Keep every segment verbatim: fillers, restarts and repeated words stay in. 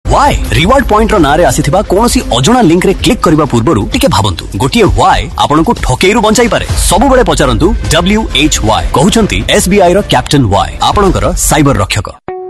Why? Reward point रो नारे आसीथिबा कोनोसी अजणा link रे क्लिक करबा पूर्वरु टिके भाबंतु गोटिए Why आपनको ठकेइरु बंचाई पारे सब बेले पचारंतु W H Y कहउचंती S B I row captain Y आपणकर साइबर रक्षक।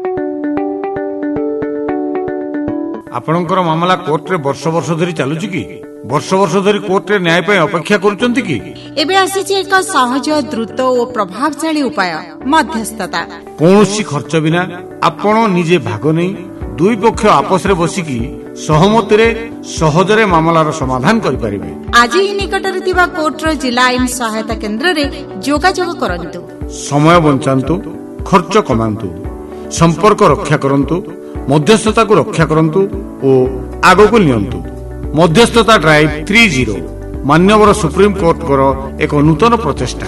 आपणकर मामला कोर्ट रे वर्ष वर्ष धरि चालुची की वर्ष वर्ष धरि कोर्ट रे न्याय पे अपेक्षा करूचंती की एबे आसीची एक सहज द्रुत और प्रभावशाली उपाय मध्यस्थता। कोनोसी खर्च बिना आपण निजे भाग नै दुई पक्ष आपस रे बसिकी सहमति रे सहजरे मामलार समाधान करि परिबे। आज ही निकट रे थिबा कोर्ट रो जिला आईन सहायता केंद्र रे जोगाजोग करंतु। समय बंचांतु, खर्च कमांतु, संपर्क रक्षा करंतु, मध्यस्थता को रक्षा करंतु ओ आगो को नियंतु। मध्यस्थता ड्राइव तीस मान्यवर सुप्रीम कोर्ट को एक नूतन प्रचेष्टा।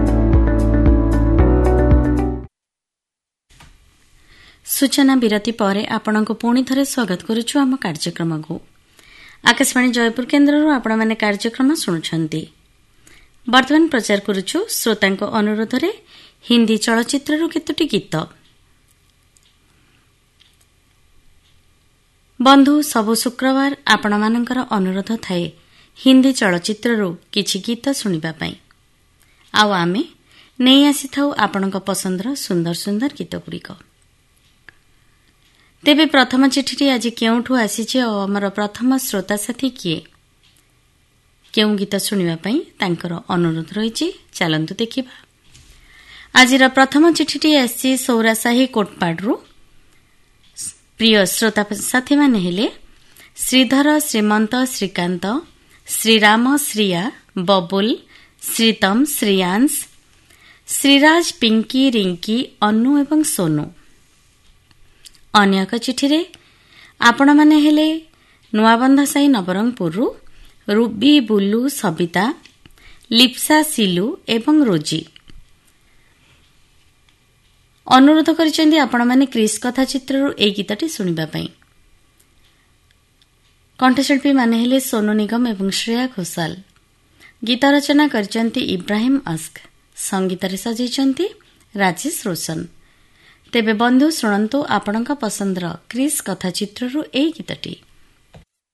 सूचना विरति परे आपणको पुणी थरे स्वागत करुछु आम कार्यक्रम को। आकाशवाणी जयपुर केन्द्र आपण माने कार्यक्रम सुनुछंती। वर्तमान प्रचार करुछु श्रोतांको अनुरोध रे हिंदी चलचित्र रो केतोटी गीत। बंधु सबु शुक्रवार आपण मानकर अनुरोध थाए हिंदी चलचित्र रो किछि गीत सुनिबा पई। आउ आमे नै आसी थाउ आपणको पसंदर सुंदर सुंदर गीत गुड़िक। तेबे प्रथम चिठी आज केउठु आसीचे और हमर प्रथम श्रोता साथी किए केउ गीत सुनिबा पई तांकर अनुरोध रहिछि चलंतु देखिबा। आजिर प्रथम चिठी आसी सौरासाही कोटपाडरू। प्रिय श्रोता साथी माने हेले श्रीधर, श्रीमंत, श्रीकांत, श्रीराम, श्रिया, बबुल, श्रीतम, श्रियांश, श्रीराज, पिंकी, रिंकी, अनु एवं सोनू। अन्य एक चिठी रे आपण माने हेले नुआबंधा साई नवरंगपुरु रूबी, बुलू, सबिता, लिप्सा, सिलू एवं रोजी। अनुरोध करिसेंदी आपण माने क्रिस कथा चित्ररु ए गीतटी सुनिबा पई। कंठशिल्पी माने हेले सोनू निगम एवं श्रेया घोषाल। गीत रचना करिसेंती इब्राहिम अस्क। संगीत रे सजेइसेंती राजेश रोशन। तेबे बंधु शुणंतु आपणका पसंदर क्रिस कथा चित्ररु ए गीतटी।